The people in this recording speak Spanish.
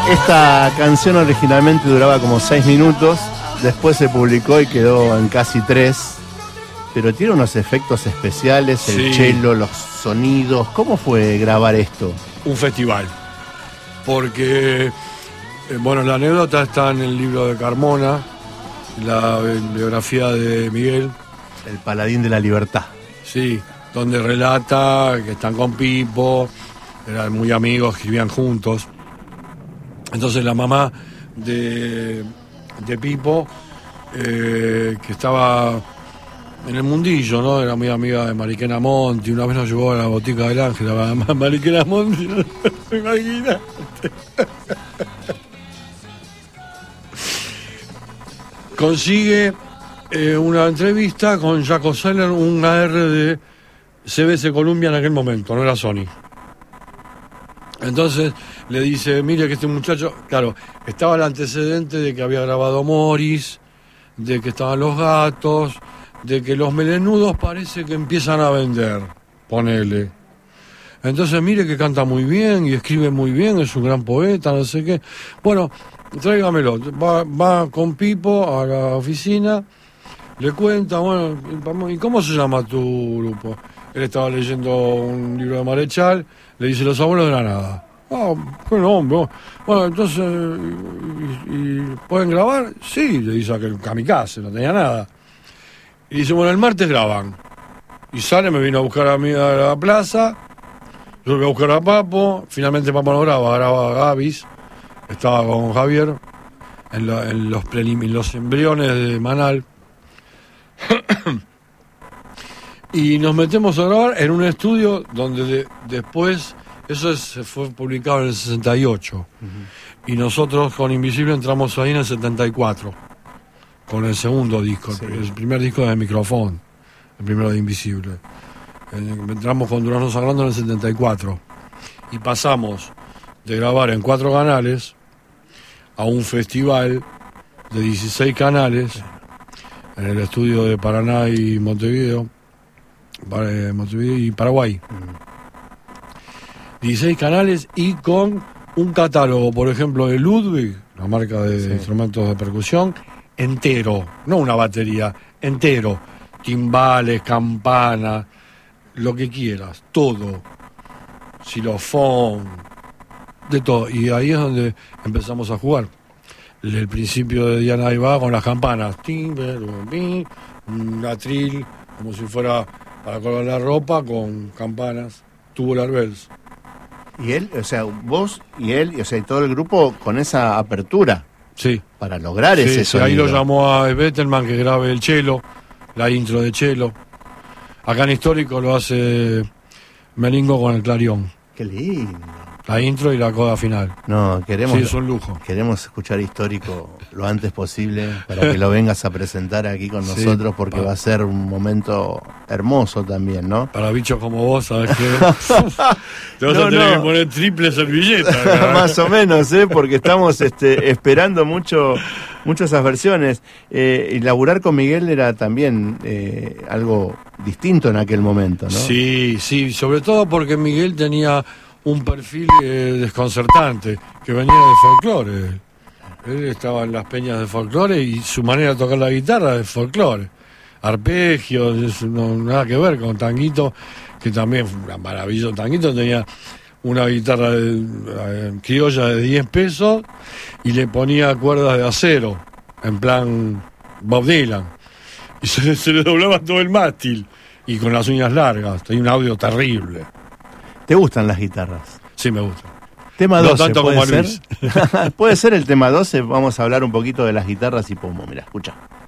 Esta canción originalmente duraba como 6 minutos, después se publicó y quedó en casi 3, pero tiene unos efectos especiales, el cello, los sonidos. ¿Cómo fue grabar esto? Un festival, porque, bueno, la anécdota está en el libro de Carmona, la biografía de Miguel. El paladín de la libertad. Sí, donde relata que están con Pipo, eran muy amigos, vivían juntos. Entonces la mamá de Pipo, que estaba en el mundillo, ¿no? Era muy amiga de Mariquena Monti, una vez nos llevó a la botica del Ángel, a Mariquena Monti, imagínate. Consigue una entrevista con Jaco Seller, un AR de CBS Columbia en aquel momento, no era Sony. Entonces le dice, mire que este muchacho, claro, estaba el antecedente de que había grabado Morris, de que estaban Los Gatos, de que los melenudos parece que empiezan a vender, ponele. Entonces mire que canta muy bien y escribe muy bien, es un gran poeta, no sé qué. Bueno, tráigamelo. Va con Pipo a la oficina, le cuenta, bueno, ¿y cómo se llama tu grupo? Él estaba leyendo un libro de Marechal, le dice Los Abuelos de la Nada. Ah, qué nombre. Bueno, entonces, ¿y pueden grabar? Sí, le dice aquel kamikaze, no tenía nada. Y dice, bueno, el martes graban. Y sale, me vino a buscar a mí a la plaza, yo voy a buscar a Papo, finalmente Papo no graba Gavis, estaba con Javier, en los embriones de Manal. Y nos metemos a grabar en un estudio donde después, se fue publicado en el 68. Uh-huh. Y nosotros con Invisible entramos ahí en el 74, con el segundo disco, sí. El primer disco de Micrófono, el primero de Invisible. Entramos con Durazno Sangrando en el 74. Y pasamos de grabar en 4 canales a un festival de 16 canales, sí, en el estudio de Paraná y Montevideo y Paraguay. 16 canales y con un catálogo, por ejemplo, de Ludwig, la marca de instrumentos de percusión, entero, no una batería, entero, timbales, campanas, lo que quieras, todo, xilofón, de todo. Y ahí es donde empezamos a jugar. El principio de Diana iba con las campanas, timbre, un atril, como si fuera para colgar la ropa, con campanas, tubular bells. Y él, o sea, vos y él, o sea, y todo el grupo con esa apertura. Sí. Para lograr ese sonido. Ahí lo llamó a Bettelman que grabe el cello, la intro de cello. Acá en Histórico lo hace Melingo con el clarión. Qué lindo. La intro y la coda final. No, queremos. Sí, es un lujo. Queremos escuchar Histórico lo antes posible para que lo vengas a presentar aquí con nosotros, porque va a ser un momento hermoso también, ¿no? Para bichos como vos, ¿sabes qué? Te vas a tener que poner triple servilleta. Más o menos, porque estamos esperando mucho esas versiones. Y laburar con Miguel era también algo distinto en aquel momento, ¿no? Sí, sobre todo porque Miguel tenía un perfil desconcertante, que venía de folclore. Él estaba en las peñas de folclore y su manera de tocar la guitarra es folclore. Arpegios, nada que ver con Tanguito, que también fue una maravilla. Tanguito tenía una guitarra criolla de 10 pesos y le ponía cuerdas de acero, en plan Bob Dylan. Y se le doblaba todo el mástil y con las uñas largas. Tenía un audio terrible. ¿Te gustan las guitarras? Sí, me gustan. Tema 12, no tanto ¿puede como ser? ¿Puede ser el tema 12? Vamos a hablar un poquito de las guitarras y pomo. Mira, escucha.